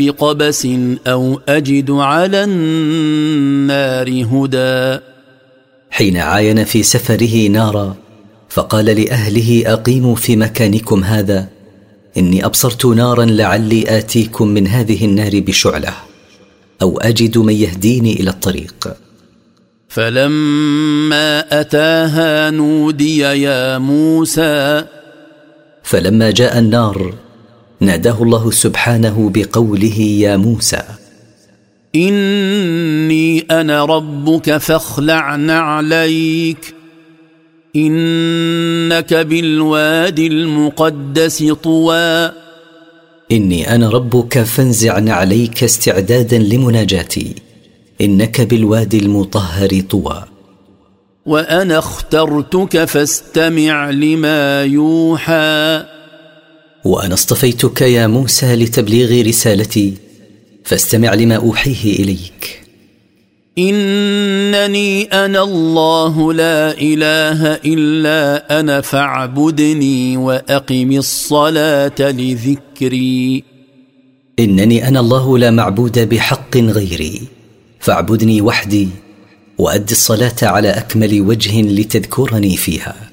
بقبس أو أجد على النار هدى. حين عاين في سفره نارا فقال لأهله أقيموا في مكانكم هذا، إني أبصرت نارا لعلي آتيكم من هذه النار بشعلة أو أجد من يهديني إلى الطريق. فلما أتاها نودي يا موسى. فلما جاء النار ناداه الله سبحانه بقوله يا موسى: إني أنا ربك فاخلع نعليك إنك بالوادي المقدس طوى. إني أنا ربك فانزع نعليك استعدادا لمناجاتي، إنك بالوادي المطهر طوى. وأنا اخترتك فاستمع لما يوحى. وأنا اصطفيتك يا موسى لتبليغ رسالتي، فاستمع لما أوحيه إليك. إنني أنا الله لا إله إلا أنا فاعبدني وأقم الصلاة لذكري. إنني أنا الله لا معبود بحق غيري، فاعبدني وحدي وأد الصلاة على أكمل وجه لتذكرني فيها.